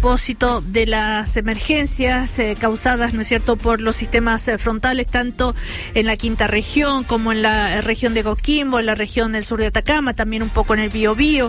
propósito de las emergencias causadas, ¿no es cierto?, por los sistemas frontales, tanto en la quinta región como en la región de Coquimbo, en la región del sur de Atacama, también un poco en el Biobío.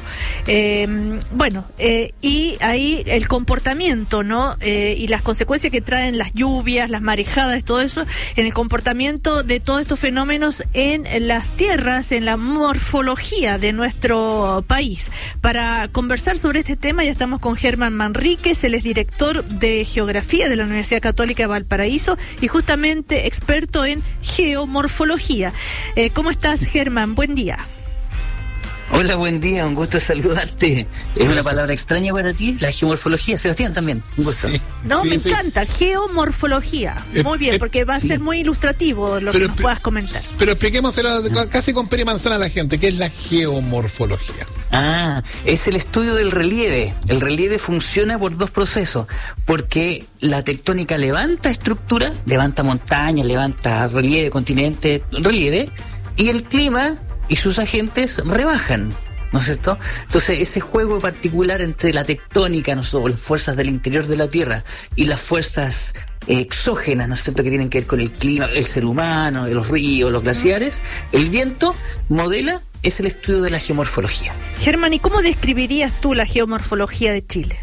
Y ahí el comportamiento, ¿no?, y las consecuencias que traen las lluvias, las marejadas, todo eso, en el comportamiento de todos estos fenómenos en las tierras, en la morfología de nuestro país. Para conversar sobre este tema ya estamos con Germán Manríquez, él es director de Geografía de la Universidad Católica de Valparaíso y justamente experto en geomorfología. ¿Cómo estás, Germán? Buen día. Hola, buen día, un gusto saludarte. Es una palabra extraña para ti, la geomorfología. Sebastián, también, un gusto. Sí, me encanta, geomorfología. Muy bien, porque va a ser muy ilustrativo lo que nos puedas comentar. Pero expliquémoselo casi con pera y manzana a la gente, ¿qué es la geomorfología? Es el estudio del relieve. El relieve funciona por dos procesos, porque la tectónica levanta estructura, levanta montañas, levanta relieve, continente, relieve, y el clima y sus agentes rebajan, ¿no es cierto? Entonces, ese juego particular entre la tectónica, ¿no es cierto?, las fuerzas del interior de la Tierra y las fuerzas exógenas, ¿no es cierto?, que tienen que ver con el clima, el ser humano, los ríos, los glaciares, el viento, es el estudio de la geomorfología. Germán, ¿y cómo describirías tú la geomorfología de Chile?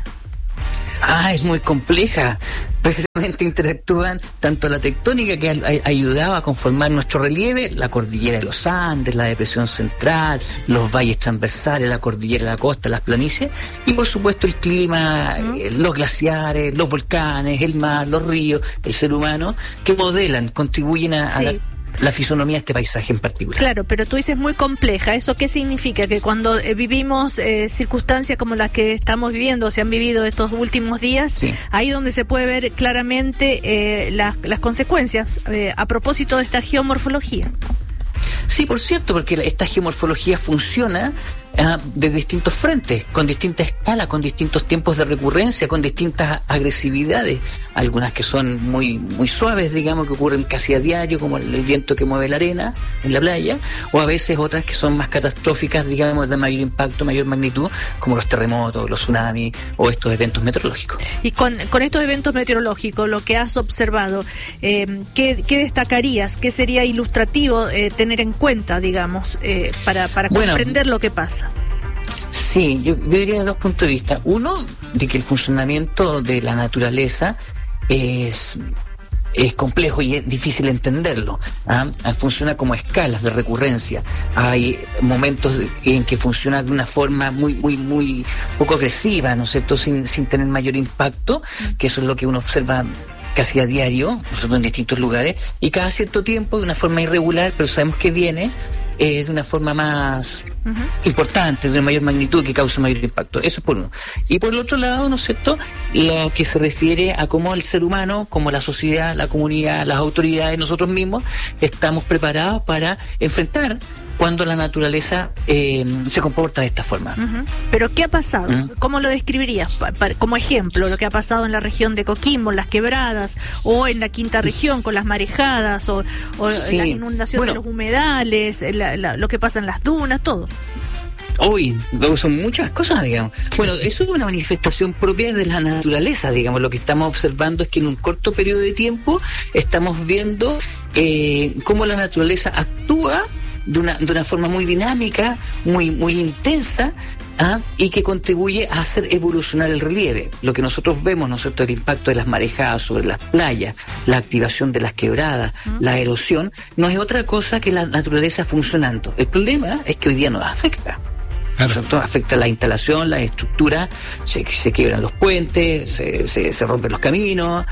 Es muy compleja. Precisamente interactúan tanto la tectónica que ayudaba a conformar nuestro relieve, la cordillera de los Andes, la depresión central, los valles transversales, la cordillera de la costa, las planicies, y por supuesto el clima, los glaciares, los volcanes, el mar, los ríos, el ser humano, que modelan, contribuyen a la fisonomía de este paisaje en particular. Claro, pero tú dices muy compleja. ¿Eso qué significa? Que cuando vivimos circunstancias como las que estamos viviendo, o se han vivido estos últimos días, ahí donde se puede ver claramente las consecuencias a propósito de esta geomorfología. Sí, por cierto, porque esta geomorfología funciona de distintos frentes, con distinta escala, con distintos tiempos de recurrencia, con distintas agresividades, algunas que son muy muy suaves, digamos, que ocurren casi a diario, como el viento que mueve la arena en la playa, o a veces otras que son más catastróficas, digamos, de mayor impacto, mayor magnitud, como los terremotos, los tsunamis o estos eventos meteorológicos. Y con estos eventos meteorológicos, lo que has observado, ¿qué destacarías? ¿Qué sería ilustrativo tener en cuenta, digamos, para comprender lo que pasa? Sí, yo diría de dos puntos de vista. Uno, de que el funcionamiento de la naturaleza es complejo y es difícil entenderlo. Funciona como escalas de recurrencia. Hay momentos en que funciona de una forma muy poco agresiva, ¿no es cierto?, sin tener mayor impacto, que eso es lo que uno observa casi a diario, nosotros en distintos lugares, y cada cierto tiempo de una forma irregular, pero sabemos que viene de una forma más importante, de una mayor magnitud, que causa mayor impacto. Eso es por uno. Y por el otro lado, ¿no es cierto?, lo que se refiere a cómo el ser humano, como la sociedad, la comunidad, las autoridades, nosotros mismos, estamos preparados para enfrentar cuando la naturaleza se comporta de esta forma. ¿Pero qué ha pasado? ¿Cómo lo describirías? Como ejemplo, lo que ha pasado en la región de Coquimbo, en las quebradas, o en la quinta región con las marejadas, o la inundación de los humedales, lo que pasa en las dunas, todo. Son muchas cosas, digamos. Bueno, eso es una manifestación propia de la naturaleza, digamos. Lo que estamos observando es que en un corto periodo de tiempo estamos viendo cómo la naturaleza actúa de una forma muy dinámica, muy intensa, y que contribuye a hacer evolucionar el relieve. Lo que nosotros vemos, nosotros, el impacto de las marejadas sobre las playas, la activación de las quebradas, la erosión, no es otra cosa que la naturaleza funcionando. El problema es que hoy día nos afecta. Claro. Afecta la instalación, la estructura, se quiebran los puentes, se rompen los caminos,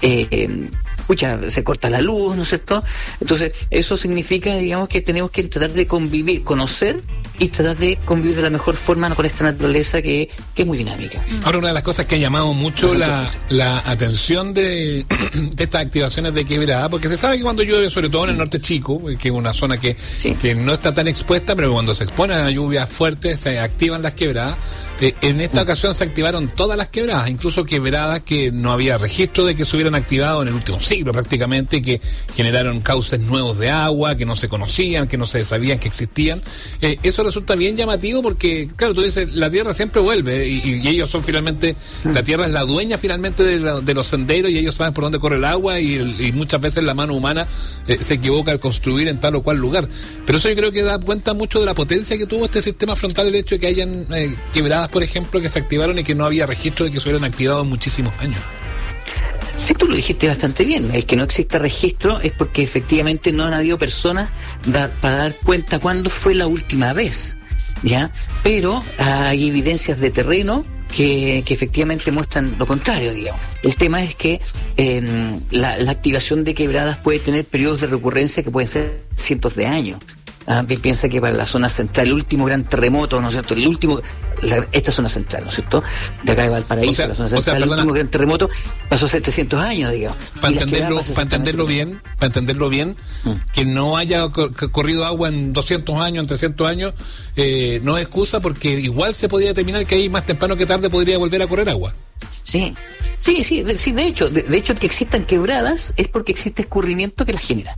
se corta la luz, ¿no es cierto? Entonces, eso significa, digamos, que tenemos que tratar de convivir, conocer y tratar de convivir de la mejor forma con esta naturaleza que es muy dinámica. Ahora, una de las cosas que ha llamado mucho la atención de estas activaciones de quebrada, porque se sabe que cuando llueve, sobre todo en el norte chico, que es una zona que no está tan expuesta, pero cuando se expone a lluvias fuertes, se activan las quebradas. En esta ocasión se activaron todas las quebradas, incluso quebradas que no había registro de que se hubieran activado en el último siglo. siglo prácticamente, que generaron cauces nuevos de agua, que no se conocían, que no se sabían que existían. Eso resulta bien llamativo porque, claro, tú dices, la tierra siempre vuelve y ellos son finalmente, la tierra es la dueña finalmente de los senderos y ellos saben por dónde corre el agua y muchas veces la mano humana se equivoca al construir en tal o cual lugar. Pero eso yo creo que da cuenta mucho de la potencia que tuvo este sistema frontal, el hecho de que hayan quebradas, por ejemplo, que se activaron y que no había registro de que se hubieran activado en muchísimos años. Sí, tú lo dijiste bastante bien. El que no exista registro es porque efectivamente no han habido personas para dar cuenta cuándo fue la última vez, ¿ya? Pero hay evidencias de terreno que efectivamente muestran lo contrario, digamos. El tema es que la activación de quebradas puede tener periodos de recurrencia que pueden ser cientos de años. Piensa que para la zona central, el último gran terremoto, ¿no es cierto? Esta zona central, ¿no es cierto? De acá de Valparaíso, la zona central, el último gran terremoto pasó hace 700 años, digamos. Para entenderlo bien, que no haya corrido agua en 200 años, en 300 años, no es excusa, porque igual se podía determinar que ahí más temprano que tarde podría volver a correr agua. Sí, de hecho que existan quebradas es porque existe escurrimiento que las genera.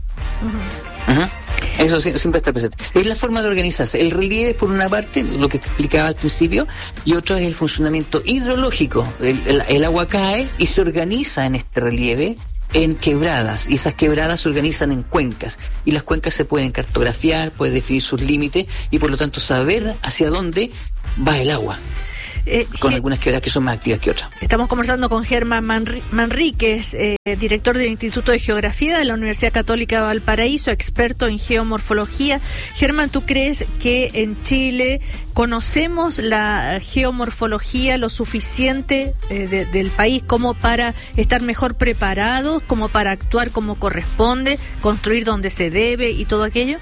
Eso siempre está presente. Es la forma de organizarse. El relieve, por una parte, lo que te explicaba al principio, y otro es el funcionamiento hidrológico. El agua cae y se organiza en este relieve en quebradas, y esas quebradas se organizan en cuencas, y las cuencas se pueden cartografiar, pueden definir sus límites y por lo tanto saber hacia dónde va el agua. Con algunas quebradas que son más activas que otras. Estamos conversando con Germán Manríquez, director del Instituto de Geografía de la Universidad Católica de Valparaíso, experto en geomorfología. Germán, ¿tú crees que en Chile conocemos la geomorfología lo suficiente del país como para estar mejor preparados, como para actuar como corresponde, construir donde se debe y todo aquello?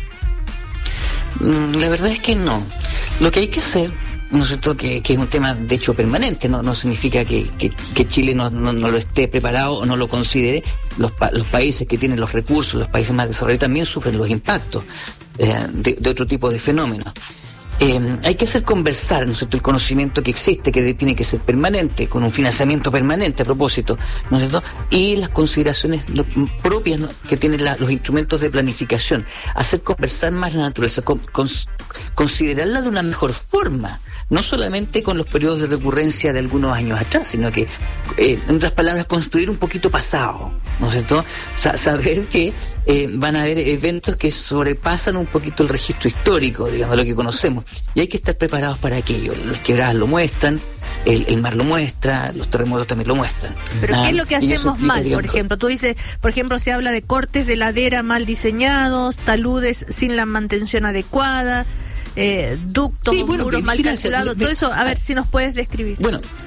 La verdad es que no. Lo que hay que hacer, ¿no es cierto?, que es un tema de hecho permanente, no significa que Chile no lo esté preparado o no lo considere. Los países que tienen los recursos, los países más desarrollados, también sufren los impactos de otro tipo de fenómenos. Hay que hacer conversar, ¿no es cierto?, el conocimiento que existe, que tiene que ser permanente, con un financiamiento permanente a propósito, ¿no es cierto?, y las consideraciones propias, ¿no?, que tienen los instrumentos de planificación. Hacer conversar más la naturaleza, considerarla de una mejor forma, no solamente con los periodos de recurrencia de algunos años atrás, sino que, en otras palabras, construir un poquito pasado, ¿no es cierto?, saber que van a haber eventos que sobrepasan un poquito el registro histórico, digamos, lo que conocemos, y hay que estar preparados para aquello. Las quebradas lo muestran, el mar lo muestra, los terremotos también lo muestran. Pero ¿qué es lo que hacemos mal, por ejemplo? Tú dices, por ejemplo, se habla de cortes de ladera mal diseñados, taludes sin la mantención adecuada, ductos, muros mal calculados, todo eso, a ver si nos puedes describir.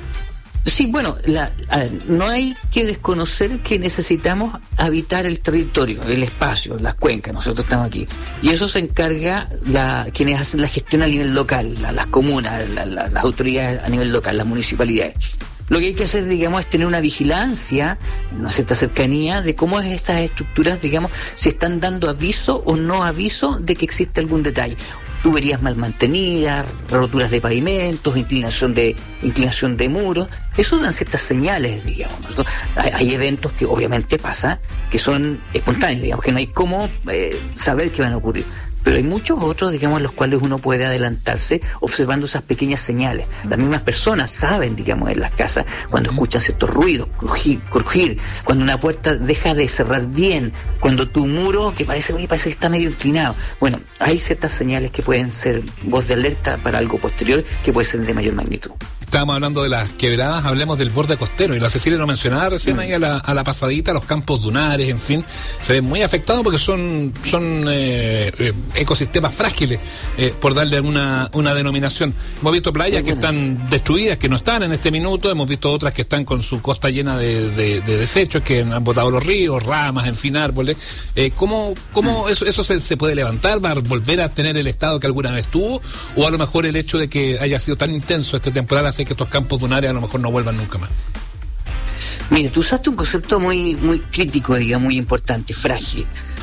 No hay que desconocer que necesitamos habitar el territorio, el espacio, las cuencas. Nosotros estamos aquí y eso se encarga quienes hacen la gestión a nivel local, las comunas, las autoridades a nivel local, las municipalidades. Lo que hay que hacer, digamos, es tener una vigilancia, una cierta cercanía de cómo esas estructuras, digamos, si están dando aviso o no aviso de que existe algún detalle. Tuberías mal mantenidas, roturas de pavimentos, inclinación de muros, eso dan ciertas señales, digamos, ¿no? Hay eventos que obviamente pasan, que son espontáneos, digamos, que no hay cómo saber qué van a ocurrir. Pero hay muchos otros, digamos, en los cuales uno puede adelantarse observando esas pequeñas señales. Las mismas personas saben, digamos, en las casas, cuando escuchan ciertos ruidos, crujir, cuando una puerta deja de cerrar bien, cuando tu muro, que parece que está medio inclinado. Bueno, hay ciertas señales que pueden ser voz de alerta para algo posterior, que puede ser de mayor magnitud. Estábamos hablando de las quebradas, hablemos del borde costero, y la Cecilia lo mencionaba recién ahí a la pasadita, los campos dunares, en fin, se ven muy afectados porque son ecosistemas frágiles, por darle una denominación. Hemos visto playas que están destruidas, que no están en este minuto, hemos visto otras que están con su costa llena de desechos, que han botado los ríos, ramas, en fin, árboles. ¿Cómo eso se puede levantar? ¿Va a volver a tener el estado que alguna vez tuvo? ¿O a lo mejor el hecho de que haya sido tan intenso este temporal hace que estos campos dunares a lo mejor no vuelvan nunca más? Mira, tú usaste un concepto muy, muy crítico, digamos, muy importante, frágil.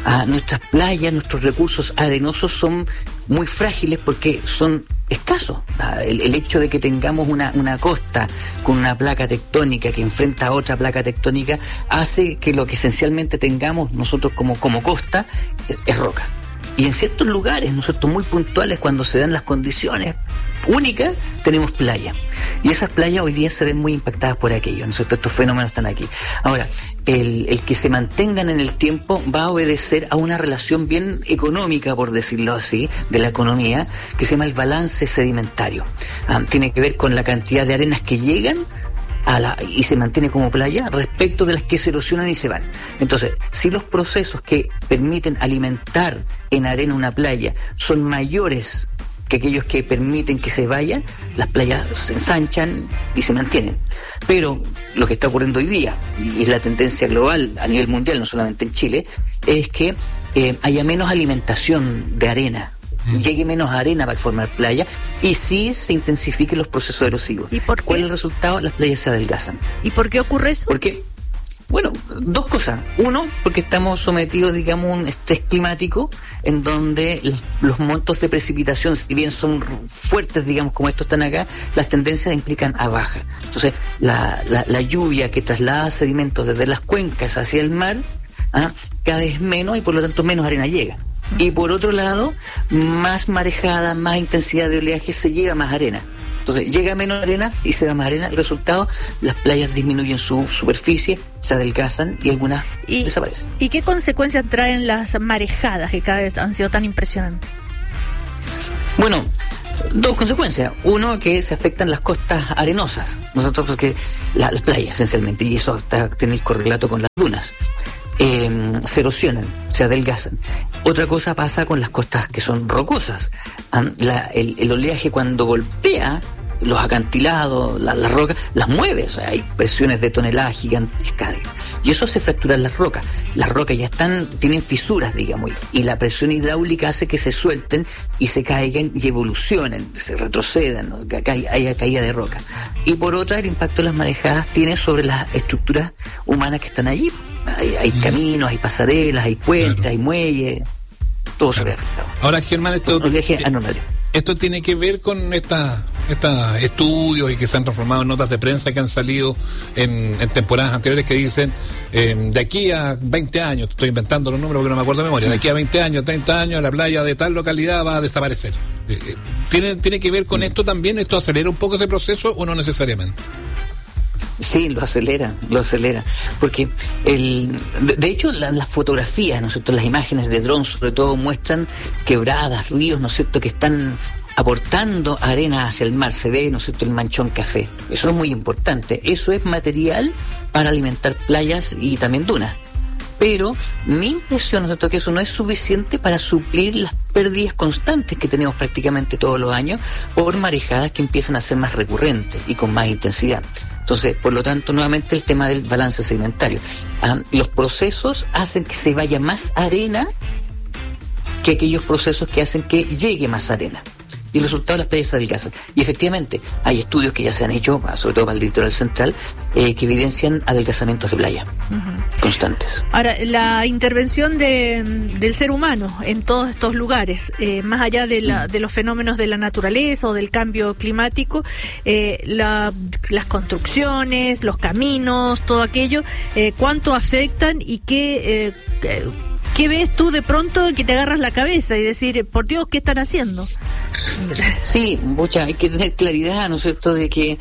nuestras playas, nuestros recursos arenosos son muy frágiles porque son escasos. El hecho de que tengamos una costa con una placa tectónica que enfrenta a otra placa tectónica hace que lo que esencialmente tengamos nosotros como costa es roca. Y en ciertos lugares, nosotros muy puntuales, cuando se dan las condiciones únicas, tenemos playa. Y esas playas hoy día se ven muy impactadas por aquello, ¿no es cierto? Estos fenómenos están aquí. Ahora, el que se mantengan en el tiempo va a obedecer a una relación bien económica, por decirlo así, de la economía, que se llama el balance sedimentario. Tiene que ver con la cantidad de arenas que llegan y se mantiene como playa respecto de las que se erosionan y se van. Entonces, si los procesos que permiten alimentar en arena una playa son mayores que aquellos que permiten que se vayan, las playas se ensanchan y se mantienen. Pero lo que está ocurriendo hoy día, y es la tendencia global a nivel mundial, no solamente en Chile, es que haya menos alimentación de arena, llegue menos arena para formar playa y sí se intensifiquen los procesos erosivos. ¿Y por qué? ¿Cuál es el resultado? Las playas se adelgazan. ¿Y por qué ocurre eso? Porque, bueno, dos cosas. Uno, porque estamos sometidos, digamos, a un estrés climático en donde los montos de precipitación, si bien son fuertes, digamos, como estos están acá, las tendencias implican a baja. Entonces, la lluvia que traslada sedimentos desde las cuencas hacia el mar, cada vez menos y por lo tanto menos arena llega. Y por otro lado, más marejada, más intensidad de oleaje, se lleva más arena. Entonces llega menos arena y se va más arena. El resultado, las playas disminuyen su superficie, se adelgazan y algunas desaparecen. ¿Y qué consecuencias traen las marejadas que cada vez han sido tan impresionantes? Bueno, dos consecuencias. Uno, que se afectan las costas arenosas. Nosotros, porque las playas esencialmente, y eso tiene el correlato con las dunas. Se erosionan, se adelgazan. Otra cosa pasa con las costas que son rocosas. El oleaje cuando golpea los acantilados, las rocas, las mueve. O sea, hay presiones de toneladas gigantescas y eso hace fracturar las rocas. Las rocas ya tienen fisuras, digamos, y la presión hidráulica hace que se suelten y se caigan y evolucionen, se retrocedan, ¿no? Haya caída de roca. Y por otra, el impacto de las marejadas tiene sobre las estructuras humanas que están allí. Hay caminos, hay pasarelas, hay puentes, claro, hay muelles, todo se ve afectado. Ahora, Germán, esto tiene que ver con estos estudios y que se han transformado en notas de prensa que han salido en temporadas anteriores que dicen de aquí a 20 años, estoy inventando los números porque no me acuerdo de memoria, de aquí a 20 años, 30 años, la playa de tal localidad va a desaparecer. ¿Tiene que ver con esto también? ¿Esto acelera un poco ese proceso o no necesariamente? Sí, lo acelera, porque de hecho las fotografías, ¿no es cierto?, las imágenes de drones sobre todo muestran quebradas, ríos, ¿no es cierto?, que están aportando arena hacia el mar, se ve, ¿no es cierto?, el manchón café. Eso es muy importante, eso es material para alimentar playas y también dunas. Pero mi impresión es que eso no es suficiente para suplir las pérdidas constantes que tenemos prácticamente todos los años por marejadas que empiezan a ser más recurrentes y con más intensidad. Entonces, por lo tanto, nuevamente el tema del balance sedimentario. Los procesos hacen que se vaya más arena que aquellos procesos que hacen que llegue más arena. Y el resultado, las playas se adelgazan. Y efectivamente, hay estudios que ya se han hecho, sobre todo para el litoral central, que evidencian adelgazamientos de playa constantes. Ahora, la intervención del ser humano en todos estos lugares, más allá de los fenómenos de la naturaleza o del cambio climático, las construcciones, los caminos, todo aquello, ¿cuánto afectan y ¿qué ves tú de pronto que te agarras la cabeza y decir, por Dios, ¿qué están haciendo? Sí, hay que tener claridad, ¿no es cierto?, de que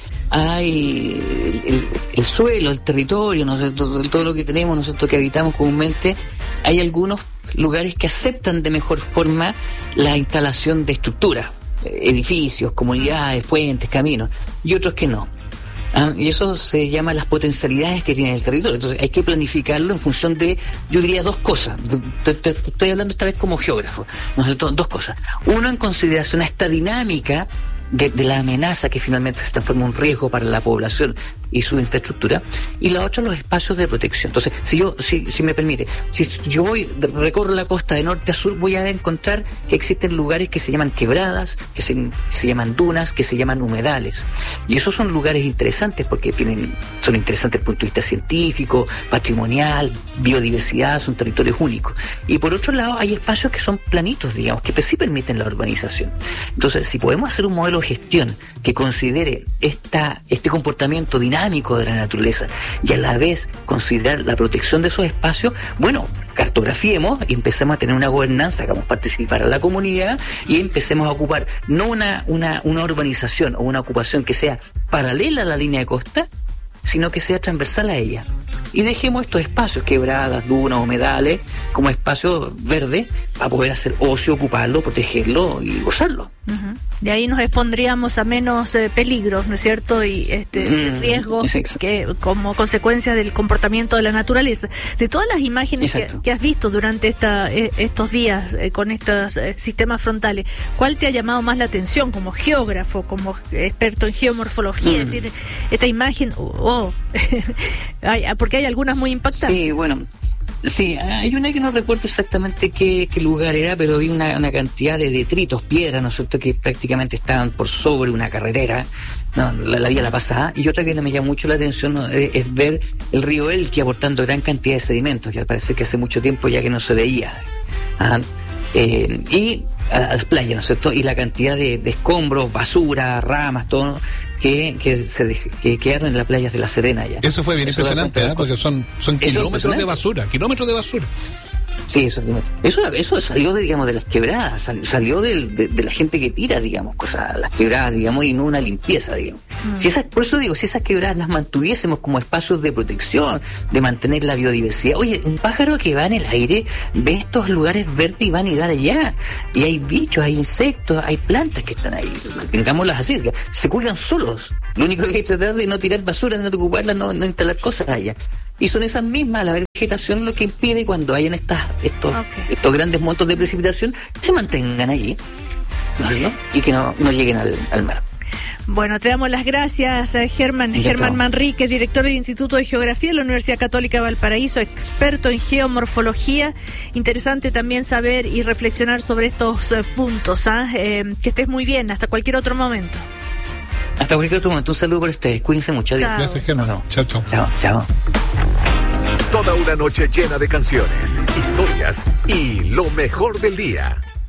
hay el suelo, el territorio, ¿no es cierto?, todo lo que tenemos, ¿no es cierto?, que habitamos comúnmente. Hay algunos lugares que aceptan de mejor forma la instalación de estructuras, edificios, comunidades, puentes, caminos, y otros que no. Y eso se llama las potencialidades que tiene el territorio. Entonces hay que planificarlo en función de, yo diría, dos cosas. Estoy hablando esta vez como geógrafo, ¿no es cierto? Dos cosas. Uno, en consideración a esta dinámica de la amenaza que finalmente se transforma en un riesgo para la población y su infraestructura, y la otra los espacios de protección. Entonces, si me permite, si yo recorro la costa de norte a sur, voy a encontrar que existen lugares que se llaman quebradas, que se llaman dunas, que se llaman humedales. Y esos son lugares interesantes porque son interesantes desde el punto de vista científico, patrimonial, biodiversidad, son territorios únicos. Y por otro lado, hay espacios que son planitos, digamos, que sí permiten la urbanización. Entonces, si podemos hacer un modelo de gestión que considere este comportamiento dinámico de la naturaleza y a la vez considerar la protección de esos espacios, bueno, cartografiemos y empecemos a tener una gobernanza, hagamos participar a la comunidad y empecemos a ocupar no una urbanización o una ocupación que sea paralela a la línea de costa, sino que sea transversal a ella. Y dejemos estos espacios, quebradas, dunas, humedales, como espacios verdes para poder hacer ocio, ocuparlo, protegerlo y gozarlo. Uh-huh. De ahí nos expondríamos a menos peligros, ¿no es cierto? Y riesgos que como consecuencia del comportamiento de la naturaleza. De todas las imágenes que has visto durante estos días con estos sistemas frontales, ¿cuál te ha llamado más la atención como geógrafo, como experto en geomorfología? Es decir, esta imagen, porque hay algunas muy impactantes. Sí, bueno. Sí, hay una que no recuerdo exactamente qué lugar era, pero vi una cantidad de detritos, piedras, ¿no es cierto?, que prácticamente estaban por sobre una carretera, la vía la pasada. Y otra que me llama mucho la atención, ¿no?, es ver el río Elqui aportando gran cantidad de sedimentos, que al parecer que hace mucho tiempo ya que no se veía. Ajá. Y a las playas, ¿no es cierto?, y la cantidad de escombros, basura, ramas, todo, ¿no?, que quedaron en las playas de La Serena ya. Eso fue bien impresionante, porque son kilómetros de basura. Sí, eso salió de las quebradas, salió de la gente que tira, digamos, cosas, las quebradas, digamos, y no una limpieza, digamos. Por eso digo, si esas quebradas las mantuviésemos como espacios de protección, de mantener la biodiversidad. Oye, un pájaro que va en el aire ve estos lugares verdes y van a ir allá. Y hay bichos, hay insectos, hay plantas que están ahí. Tengámoslas así, se cuidan solos. Lo único que hay que tratar de no tirar basura, no ocuparla, no instalar cosas allá. Y son esas mismas, la vegetación, lo que impide cuando hayan estos grandes montos de precipitación, que se mantengan allí, ¿no? Y que no lleguen al mar. Bueno, te damos las gracias, Germán Manrique, director del Instituto de Geografía de la Universidad Católica de Valparaíso, experto en geomorfología. Interesante también saber y reflexionar sobre estos puntos. Que estés muy bien, hasta cualquier otro momento. Hasta cualquier otro momento. Un saludo para ustedes. Cuídense mucho. Chao. Gracias, Germán. Chao. Toda una noche llena de canciones, historias y lo mejor del día.